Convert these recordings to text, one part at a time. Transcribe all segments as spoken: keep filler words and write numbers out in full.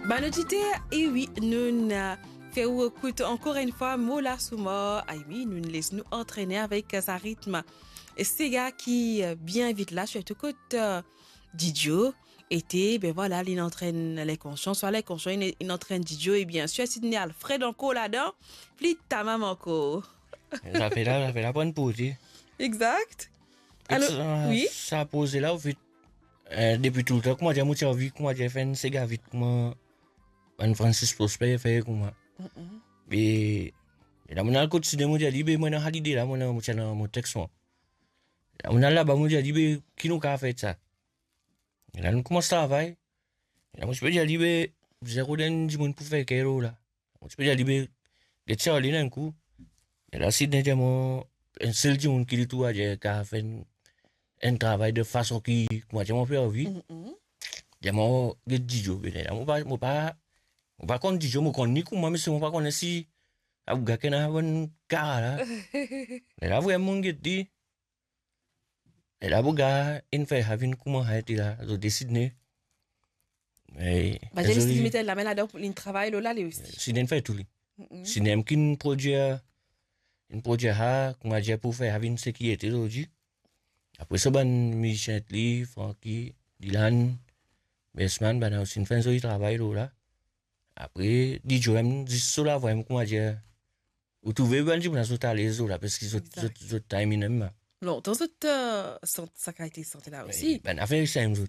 Banodité, et oui, nous faisons écoute encore une fois Mola Souma. Ah oui, nous nous laissons nous entraîner avec sa rythme. Et c'est gars qui bien vite là, je te écoute Didio. Était, ben voilà, il entraîne les conscients, soit les conscients, il, il entraîne Didio, et bien sûr, Sidney Alfred encore là-dedans, puis ta maman encore. Ça fait là, ça fait la bonne pause. Exact. Alors, Alors, ça, oui. ça pose là, au fait, euh, depuis tout le temps, comment j'ai motivé vie, comment j'ai fait un Sega vite, comment un Francis Prosper fait, comment. Et là, mon alcool, c'est de mon diable, mais mon halidé là, mon mon mon texte. Là, mon là, bah, mon diable, qui nous a fait ça? Et là, nous commençons à travailler. Et là, moi, je peux dire, libé, zéro d'un du monde pour faire quelque là. Moi, je peux dire, libé, des tirs, les d'un coup. Et là, c'est déjà mon, un seul du monde qui dit tout, j'ai fait un travail de façon qui, moi, j'ai mon père vie. J'ai mon, j'ai dit, je vais là, moi, pas, moi, pas, moi, pas contre, je me connais ni comment, mais c'est moi, pas connais si, à vous, gagner un bon car là. Et là, vraiment, j'ai dit, et là, vous gars, il fait, having comment, a été là, je décide, mais, Bah, j'ai décidé de mettre la main là-dedans pour le travail, là, là aussi. si n'est fait tout, si n'est qu'une produit, une produit, ha, comment j'ai pour faire, having ce qui était aujourd'hui. Après ça, ben, Michel Lee, Frankie, Dylan, Bestman, ben, aussi une fin de travail là. Après, D J M, dis cela, vraiment, comment dire, vous trouvez, ben, je me suis allé là, parce qu'ils ont le timing. Non, dans cette euh, ça a été santé là aussi. Ben, affaire, c'est un autre.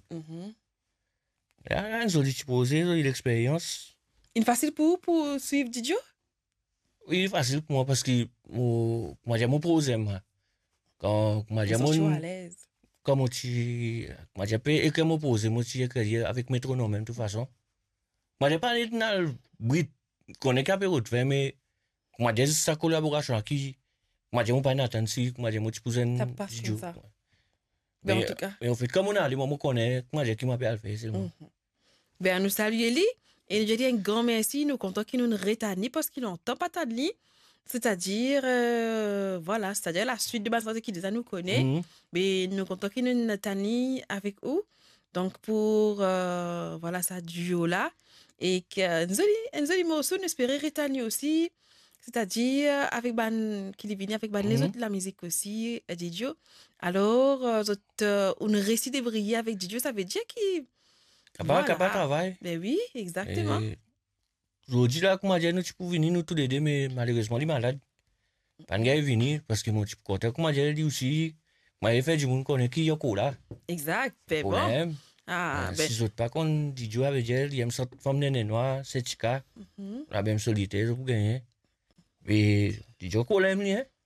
Là, ils ont dit, tu poses, ils ont l'expérience. Il est facile pour pour suivre Didio? Oui, il est facile pour moi, parce que, moi, j'ai mon problème. Quand, moi, j'ai mon. à l'aise. Comme tu. Moi, j'ai payé, et que moi, pose, moi, tu écris avec métronome, de toute façon. Moi, j'ai pas été dans le bruit qu'on est capable de faire, mais moi, j'ai sa collaboration qui. Moi, j'ai mon pas n'attendre si, moi, j'ai mon petit cousin. T'as pas fait ça. Mais, ben, en tout cas. Mais en fait, comme on a, moi, je connais, moi, j'ai qui m'a fait faire, c'est moi. Ben, nous saluons lui et nous dis un grand merci, nous comptons qu'il nous rétanie parce qu'il n'entend pas ta de c'est-à-dire, euh, voilà, c'est-à-dire la suite de ma santé qui déjà nous connaît, Mm -hmm. mais nous comptons qu'il nous rétanie avec eux. Donc, pour, euh, voilà, ça duo-là. Et que nous allons nous espérer rétanie aussi, c'est-à-dire avec ban qui est venu avec ban mm -hmm. les autres de la musique aussi, Didio. Alors, euh, on récit de briller avec Didio, ça veut dire qu'il Capable, capable travail. Ben oui, exactement. Aujourd'hui, là, comment dire, nous, tu peux venir, nous, tous les deux, mais malheureusement, il est malade. Pas de gars venir, parce que mon type côté, comment dire, dit aussi, moi, il fait du monde connaît qui est là. Exact, ben bon. Problème. Ah, ben. Si autres, par contre, Didio avait dit, il aime cette femme de noire, c'est Chica, la même solitaire, vous gagnez. Mais Didio, problème, lui, hein.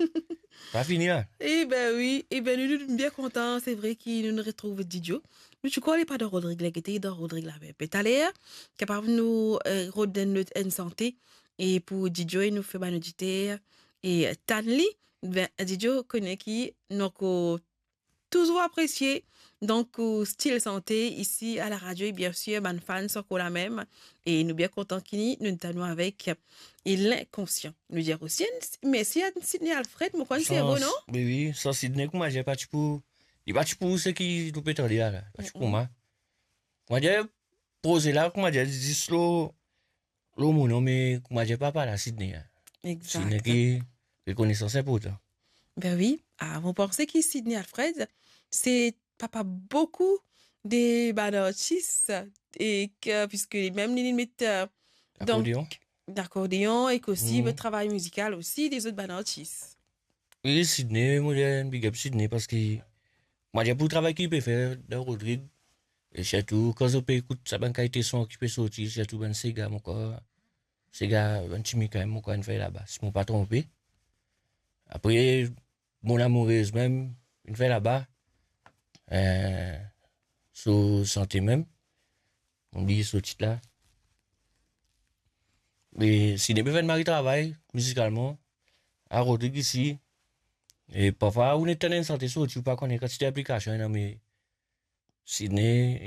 Pas fini, là. Eh ben oui, eh ben nous sommes bien contents, c'est vrai qu'il nous retrouve Didio. Mais tu connais pas de Rodrigue, qui était dans Rodrigue là, mais peut-être capable de nous redonner notre santé. Et pour Didio, il nous fait banodité. Et Tanli, ben, Didio connaît qui, donc, toujours apprécié. Donc, style santé, ici à la radio, et bien sûr, ban fans sont la même. Et nous bien contents qu'il nous nous avec et l'inconscient. Nous dire aussi, merci à Sidney Alfred, mon coin, c'est bon, non? Oui, oui, sans Sidney, comment j'ai pas tu pour. Il va tu pour ce qui nous peut te dire là. Pas tu pour moi. Moi, j'ai posé là, comment j'ai dit, slow. L'homme, non, mais comment j'ai pas parlé à Sidney. Exact. Sidney qui reconnaissance important. Ben oui, ah, vous pensez que Sidney Alfred, c'est papa beaucoup des banartistes et que, puisque même les mettent d'accordéon d'accordéon et qu'aussi le mmh. travail musical aussi des autres banartistes. Oui, Sidney, moi j'ai un big up Sidney parce que moi j'ai pour le travail qu'il peut faire dans Rodrigue et surtout quand je peux écouter sa bonne qualité son qui peut sortir surtout ben Sega mon corps Sega un petit quand même mon corps fait là-bas si mon pas trompé. Après mon amoureuse même une fait là-bas euh, sur santé même on dit ce titre là mais si n'est pas fait de mari travail musicalement à Rodrigue ici et parfois on est en santé sur tu pas connaître quantité d'applications mais si n'est